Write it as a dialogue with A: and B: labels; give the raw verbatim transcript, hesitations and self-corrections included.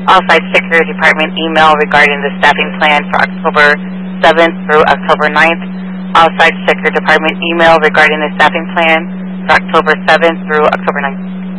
A: All Site Security Department email regarding the staffing plan for October seventh through October ninth. All Site Security Department email regarding the staffing plan for October seventh through October ninth.